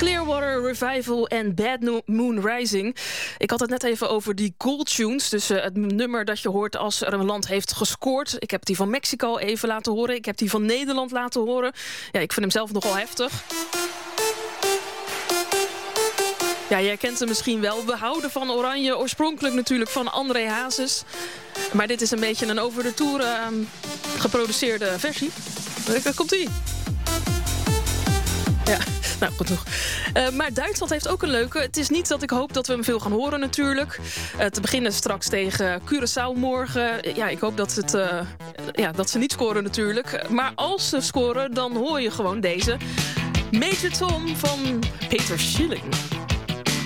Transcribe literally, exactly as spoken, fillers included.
Clearwater Revival en Bad No- Moon Rising. Ik had het net even over die cool tunes. Dus uh, het nummer dat je hoort als er een land heeft gescoord. Ik heb die van Mexico even laten horen. Ik heb die van Nederland laten horen. Ja, ik vind hem zelf nogal heftig. Ja, jij kent hem misschien wel. We houden van Oranje. Oorspronkelijk natuurlijk van André Hazes. Maar dit is een beetje een over de toer uh, geproduceerde versie. Daar komt-ie. Ja, nou goed nog. Uh, maar Duitsland heeft ook een leuke. Het is niet dat ik hoop dat we hem veel gaan horen natuurlijk. Uh, te beginnen straks tegen Curaçao morgen. Ja, ik hoop dat, het, uh, ja, dat ze niet scoren natuurlijk. Maar als ze scoren, dan hoor je gewoon deze. Major Tom van Peter Schilling.